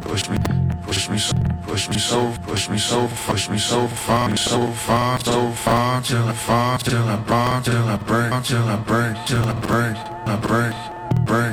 push me, push me, push me so, push me so, push me so far, so far, so far, till I fall, till I break, till I break, till I break, till I break, I break, break.